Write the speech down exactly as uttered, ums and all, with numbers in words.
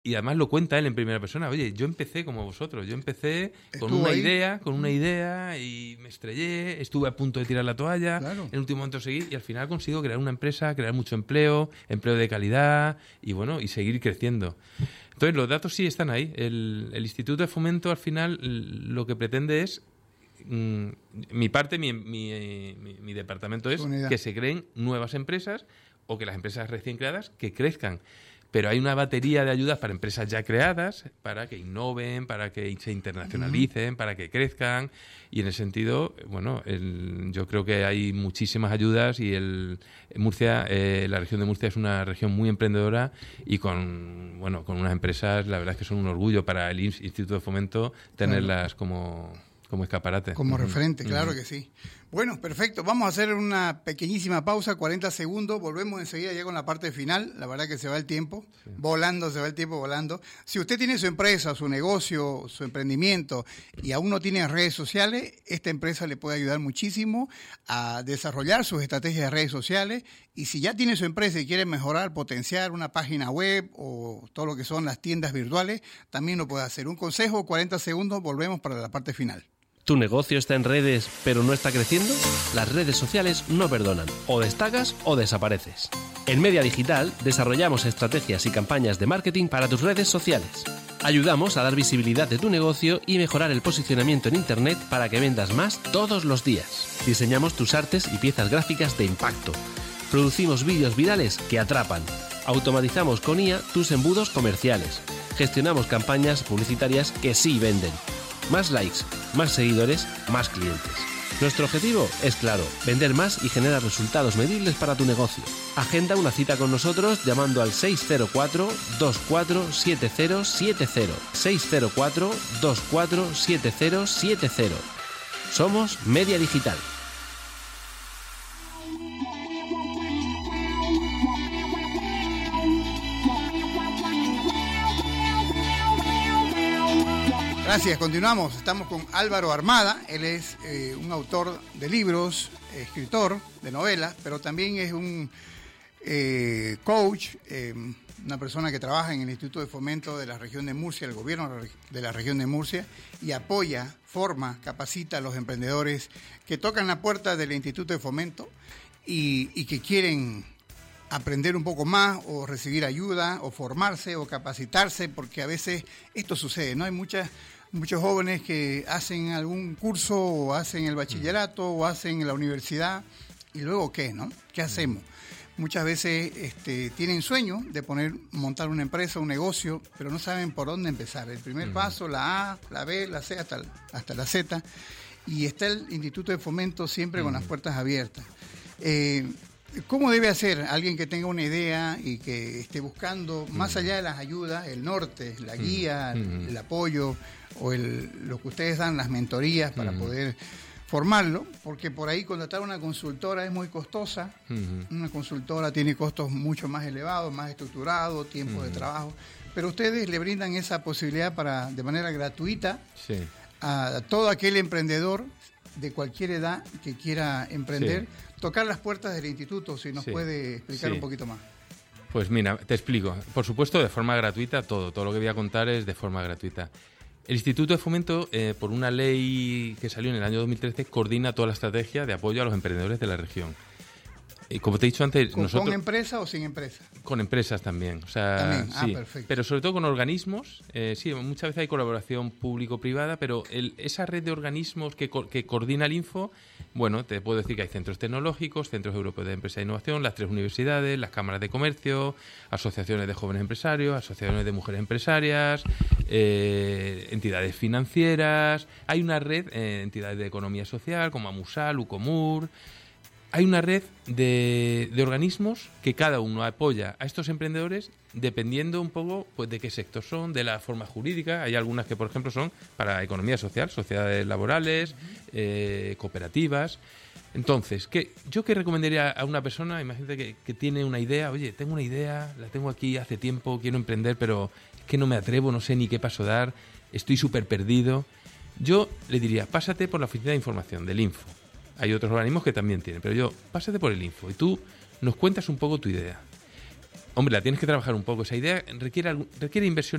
Y además lo cuenta él en primera persona. Oye, yo empecé como vosotros. Yo empecé con Estuvo una ahí. idea, con una idea y me estrellé. Estuve a punto de tirar la toalla. Claro. En el último momento seguí y al final consigo crear una empresa, crear mucho empleo, empleo de calidad y bueno, y seguir creciendo. Entonces los datos sí están ahí. El, el Instituto de Fomento al final lo que pretende es mm, mi parte, mi, mi, mi, mi departamento es Unidad. que se creen nuevas empresas o que las empresas recién creadas que crezcan. Pero hay una batería de ayudas para empresas ya creadas, para que innoven, para que se internacionalicen, uh-huh. para que crezcan. Y en ese sentido, bueno, el, yo creo que hay muchísimas ayudas y el Murcia, eh, la región de Murcia es una región muy emprendedora y con, bueno, con unas empresas, la verdad es que son un orgullo para el Instituto de Fomento tenerlas claro. como... como escaparate. Como uh-huh. referente, claro uh-huh. que sí. Bueno, perfecto. Vamos a hacer una pequeñísima pausa, cuarenta segundos. Volvemos enseguida ya con la parte final. La verdad que se va el tiempo. Sí. Volando, se va el tiempo volando. Si usted tiene su empresa, su negocio, su emprendimiento y aún no tiene redes sociales, esta empresa le puede ayudar muchísimo a desarrollar sus estrategias de redes sociales. Y si ya tiene su empresa y quiere mejorar, potenciar una página web o todo lo que son las tiendas virtuales, también lo puede hacer. Un consejo, cuarenta segundos. Volvemos para la parte final. ¿Tu negocio está en redes pero no está creciendo? Las redes sociales no perdonan. O destacas o desapareces. En Media Digital desarrollamos estrategias y campañas de marketing para tus redes sociales. Ayudamos a dar visibilidad de tu negocio y mejorar el posicionamiento en Internet para que vendas más todos los días. Diseñamos tus artes y piezas gráficas de impacto. Producimos vídeos virales que atrapan. Automatizamos con I A tus embudos comerciales. Gestionamos campañas publicitarias que sí venden. Más likes, más seguidores, más clientes. Nuestro objetivo es claro, vender más y generar resultados medibles para tu negocio. Agenda una cita con nosotros llamando al seis cero cuatro, dos cuatro siete cero siete cero. seis cero cuatro, dos cuatro siete cero siete cero. Somos Media Digital. Gracias, continuamos. Estamos con Álvaro Armada. Él es eh, un autor de libros, escritor de novelas, pero también es un eh, coach, eh, una persona que trabaja en el Instituto de Fomento de la región de Murcia, el gobierno de la región de Murcia, y apoya, forma, capacita a los emprendedores que tocan la puerta del Instituto de Fomento y, y que quieren aprender un poco más o recibir ayuda o formarse o capacitarse, porque a veces esto sucede, ¿no? Hay muchas... Muchos jóvenes que hacen algún curso o hacen el bachillerato o hacen la universidad y luego ¿qué, no? ¿Qué hacemos? Muchas veces este, tienen sueño de poner, montar una empresa, un negocio, pero no saben por dónde empezar. El primer uh-huh. paso, la A, la B, la C, hasta, hasta la Z. Y está el Instituto de Fomento siempre uh-huh. con las puertas abiertas. Eh, ¿Cómo debe hacer alguien que tenga una idea y que esté buscando, más allá de las ayudas, el norte, la guía, uh-huh. el apoyo o el, lo que ustedes dan, las mentorías para uh-huh. poder formarlo? Porque por ahí contratar una consultora es muy costosa. Uh-huh. Una consultora tiene costos mucho más elevados, más estructurados, tiempo uh-huh. de trabajo. Pero ustedes le brindan esa posibilidad para, de manera gratuita sí. a todo aquel emprendedor de cualquier edad que quiera emprender, sí. tocar las puertas del instituto, si nos sí. puede explicar sí. un poquito más. Pues mira, te explico. Por supuesto, de forma gratuita, todo. Todo lo que voy a contar es de forma gratuita. El Instituto de Fomento, eh, por una ley que salió en el año dos mil trece, coordina toda la estrategia de apoyo a los emprendedores de la región. Y como te he dicho antes, ¿Con, nosotros... ¿Con empresa o sin empresa? Con empresas también. O sea, también, ah, sí. perfecto. Pero sobre todo con organismos. Eh, sí, muchas veces hay colaboración público-privada, pero el, esa red de organismos que, que coordina el Info, bueno, te puedo decir que hay centros tecnológicos, centros europeos de empresa e innovación, las tres universidades, las cámaras de comercio, asociaciones de jóvenes empresarios, asociaciones de mujeres empresarias, eh, entidades financieras. Hay una red, eh, entidades de economía social, como Amusal, Ucomur. Hay una red de, de organismos que cada uno apoya a estos emprendedores dependiendo un poco pues de qué sector son, de la forma jurídica. Hay algunas que, por ejemplo, son para economía social, sociedades laborales, eh, cooperativas. Entonces, ¿qué, ¿yo qué recomendaría a una persona? Imagínate que, que tiene una idea. Oye, tengo una idea, la tengo aquí hace tiempo, quiero emprender, pero es que no me atrevo, no sé ni qué paso dar, estoy súper perdido. Yo le diría, pásate por la oficina de información del Info. Hay otros organismos que también tienen, pero yo, pásate por el Info y tú nos cuentas un poco tu idea. Hombre, la tienes que trabajar un poco. Esa idea requiere, requiere inversión